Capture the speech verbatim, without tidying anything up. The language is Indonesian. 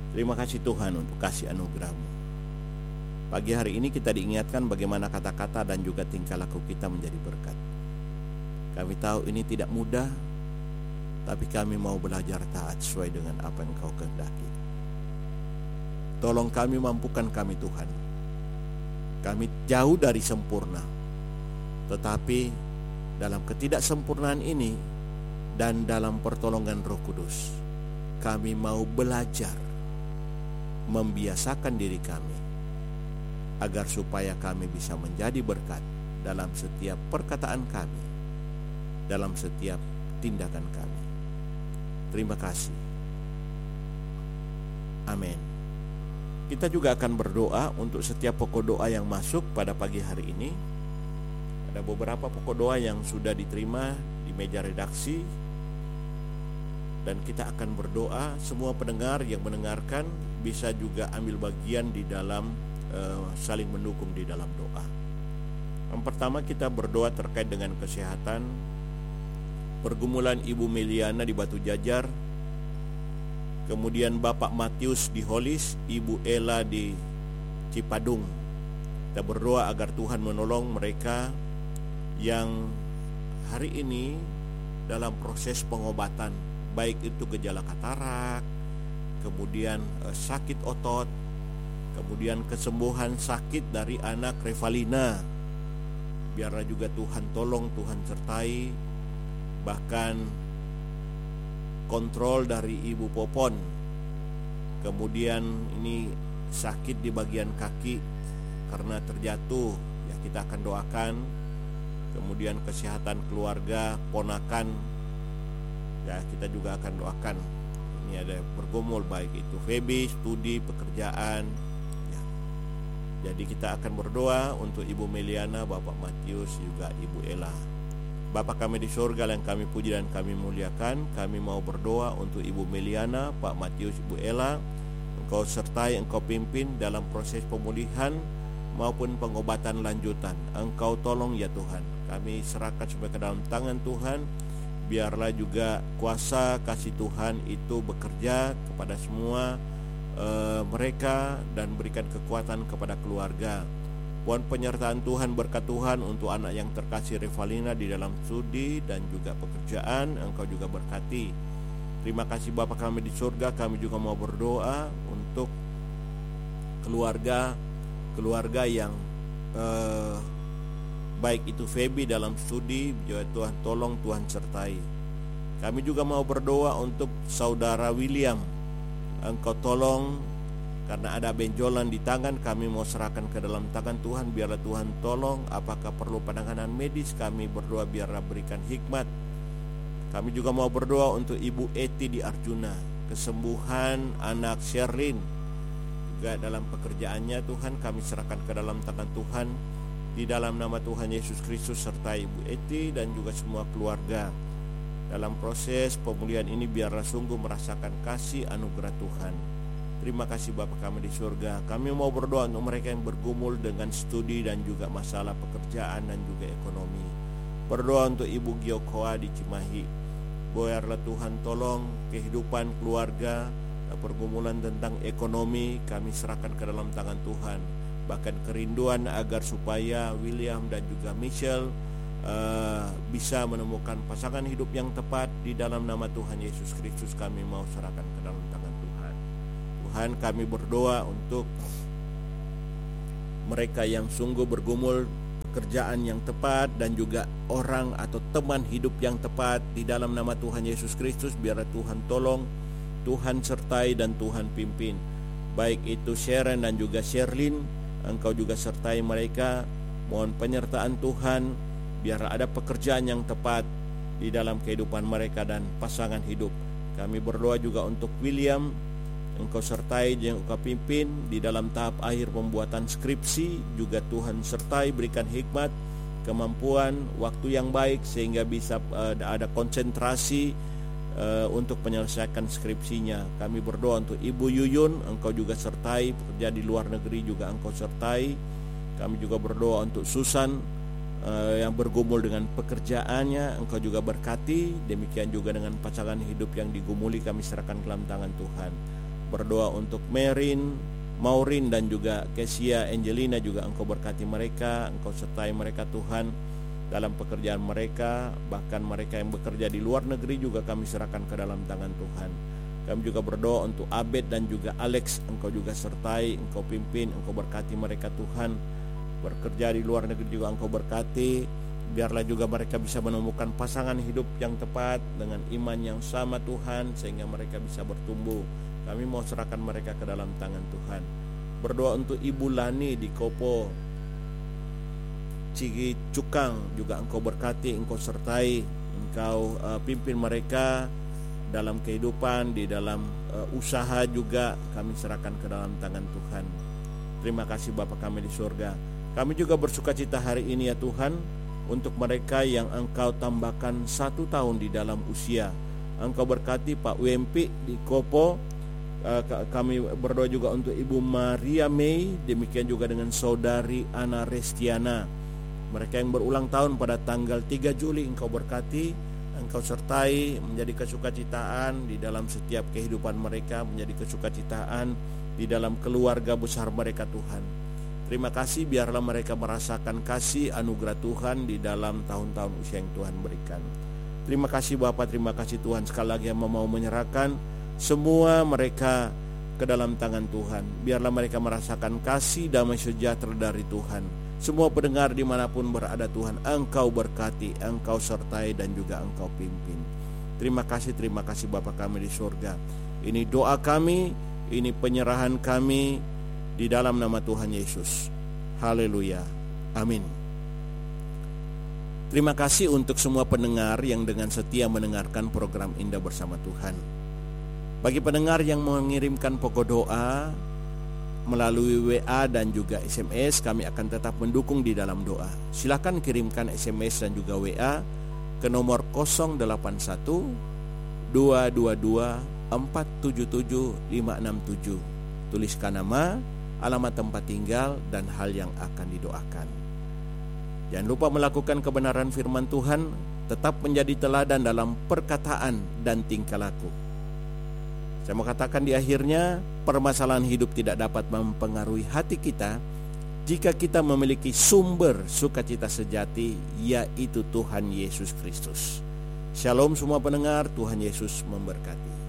Terima kasih Tuhan untuk kasih anugerah-Mu. Pagi hari ini kita diingatkan bagaimana kata-kata dan juga tingkah laku kita menjadi berkat. Kami tahu ini tidak mudah, tapi kami mau belajar taat sesuai dengan apa yang Engkau kehendaki. Tolong kami, mampukan kami Tuhan. Kami jauh dari sempurna, tetapi dalam ketidaksempurnaan ini dan dalam pertolongan Roh Kudus, kami mau belajar membiasakan diri kami agar supaya kami bisa menjadi berkat dalam setiap perkataan kami, dalam setiap tindakan kami. Terima kasih. Amin. Kita juga akan berdoa untuk setiap pokok doa yang masuk pada pagi hari ini. Ada beberapa pokok doa yang sudah diterima di meja redaksi, dan kita akan berdoa. Semua pendengar yang mendengarkan bisa juga ambil bagian di dalam Uh, saling mendukung di dalam doa. Yang pertama, kita berdoa terkait dengan kesehatan. Pergumulan Ibu Meliana di Batu Jajar, kemudian Bapak Matius di Holis, Ibu Ella di Cipadung. Kita berdoa agar Tuhan menolong mereka yang hari ini dalam proses pengobatan, baik itu gejala katarak, kemudian uh, sakit otot, kemudian kesembuhan sakit dari anak Revalina. Biarlah juga Tuhan tolong, Tuhan sertai. Bahkan kontrol dari Ibu Popon, kemudian ini sakit di bagian kaki karena terjatuh, ya kita akan doakan. Kemudian kesehatan keluarga, ponakan, ya kita juga akan doakan. Ini ada bergumul, baik itu Feby, studi, pekerjaan. Jadi kita akan berdoa untuk Ibu Meliana, Bapak Matius, juga Ibu Ella. Bapa kami di surga yang kami puji dan kami muliakan, kami mau berdoa untuk Ibu Meliana, Pak Matius, Ibu Ella. Engkau sertai, Engkau pimpin dalam proses pemulihan maupun pengobatan lanjutan. Engkau tolong ya Tuhan. Kami serahkan semua ke dalam tangan Tuhan. Biarlah juga kuasa kasih Tuhan itu bekerja kepada semua Uh, mereka dan berikan kekuatan kepada keluarga. Mohon penyertaan Tuhan, berkat Tuhan untuk anak yang terkasih Revalina di dalam studi dan juga pekerjaan. Engkau juga berkati. Terima kasih Bapa kami di surga. Kami juga mau berdoa untuk keluarga keluarga yang uh, baik itu Feby dalam studi, juga Tuhan tolong, Tuhan sertai. Kami juga mau berdoa untuk saudara William. Engkau tolong, karena ada benjolan di tangan, kami mau serahkan ke dalam tangan Tuhan. Biarlah Tuhan tolong, apakah perlu penanganan medis, kami berdoa biarlah berikan hikmat. Kami juga mau berdoa untuk Ibu Eti di Arjuna, kesembuhan anak Sherlyn, juga dalam pekerjaannya Tuhan kami serahkan ke dalam tangan Tuhan. Di dalam nama Tuhan Yesus Kristus sertai Ibu Eti dan juga semua keluarga. Dalam proses pemulihan ini biarlah sungguh merasakan kasih anugerah Tuhan. Terima kasih Bapa kami di surga. Kami mau berdoa untuk mereka yang bergumul dengan studi dan juga masalah pekerjaan dan juga ekonomi. Berdoa untuk Ibu Giokoa di Cimahi. Biarlah Tuhan tolong kehidupan keluarga, pergumulan tentang ekonomi kami serahkan ke dalam tangan Tuhan. Bahkan kerinduan agar supaya William dan juga Michelle Uh, bisa menemukan pasangan hidup yang tepat. Di dalam nama Tuhan Yesus Kristus kami mau serahkan ke dalam tangan Tuhan. Tuhan, kami berdoa untuk mereka yang sungguh bergumul pekerjaan yang tepat dan juga orang atau teman hidup yang tepat. Di dalam nama Tuhan Yesus Kristus biarlah Tuhan tolong, Tuhan sertai dan Tuhan pimpin. Baik itu Sharon dan juga Sherlyn, Engkau juga sertai mereka. Mohon penyertaan Tuhan, biar ada pekerjaan yang tepat di dalam kehidupan mereka dan pasangan hidup. Kami berdoa juga untuk William, Engkau sertai dan Engkau pimpin di dalam tahap akhir pembuatan skripsi. Juga Tuhan sertai, berikan hikmat, kemampuan, waktu yang baik sehingga bisa uh, ada konsentrasi uh, untuk menyelesaikan skripsinya. Kami berdoa untuk Ibu Yuyun, Engkau juga sertai, bekerja di luar negeri juga Engkau sertai. Kami juga berdoa untuk Susan Uh, yang bergumul dengan pekerjaannya, Engkau juga berkati. Demikian juga dengan pasangan hidup yang digumuli, kami serahkan dalam tangan Tuhan. Berdoa untuk Merin, Maureen dan juga Kesia, Angelina juga Engkau berkati mereka, Engkau sertai mereka Tuhan dalam pekerjaan mereka, bahkan mereka yang bekerja di luar negeri juga kami serahkan ke dalam tangan Tuhan. Kami juga berdoa untuk Abed dan juga Alex, Engkau juga sertai, Engkau pimpin, Engkau berkati mereka Tuhan. Bekerja di luar negeri juga Engkau berkati, biarlah juga mereka bisa menemukan pasangan hidup yang tepat dengan iman yang sama Tuhan, sehingga mereka bisa bertumbuh. Kami mau serahkan mereka ke dalam tangan Tuhan. Berdoa untuk Ibu Lani di Kopo Cigi Cukang, juga Engkau berkati, Engkau sertai, Engkau uh, pimpin mereka dalam kehidupan, di dalam uh, usaha juga kami serahkan ke dalam tangan Tuhan. Terima kasih Bapa kami di surga. Kami juga bersuka cita hari ini ya Tuhan, untuk mereka yang Engkau tambahkan satu tahun di dalam usia. Engkau berkati Pak W M P di Kopo. Uh, kami berdoa juga untuk Ibu Maria Mei, demikian juga dengan Saudari Ana Restiana. Mereka yang berulang tahun pada tanggal tiga Juli, Engkau berkati, Engkau sertai, menjadi kesukacitaan di dalam setiap kehidupan mereka, menjadi kesukacitaan di dalam keluarga besar mereka Tuhan. Terima kasih, biarlah mereka merasakan kasih anugerah Tuhan di dalam tahun-tahun usia yang Tuhan berikan. Terima kasih Bapa, terima kasih Tuhan. Sekali lagi yang mau menyerahkan semua mereka ke dalam tangan Tuhan. Biarlah mereka merasakan kasih damai sejahtera dari Tuhan. Semua pendengar dimanapun berada Tuhan, Engkau berkati, Engkau sertai dan juga Engkau pimpin. Terima kasih, terima kasih Bapa kami di surga. Ini doa kami, ini penyerahan kami di dalam nama Tuhan Yesus. Haleluya, amin. Terima kasih untuk semua pendengar yang dengan setia mendengarkan program Indah Bersama Tuhan. Bagi pendengar yang mengirimkan pokok doa melalui W A dan juga S M S, kami akan tetap mendukung di dalam doa. Silakan kirimkan S M S dan juga W A ke nomor nol delapan satu dua dua dua empat tujuh tujuh lima enam tujuh. Tuliskan nama, alamat tempat tinggal, dan hal yang akan didoakan. Jangan lupa melakukan kebenaran firman Tuhan, tetap menjadi teladan dalam perkataan dan tingkah laku. Saya mau katakan di akhirnya, permasalahan hidup tidak dapat mempengaruhi hati kita jika kita memiliki sumber sukacita sejati, yaitu Tuhan Yesus Kristus. Shalom semua pendengar, Tuhan Yesus memberkati.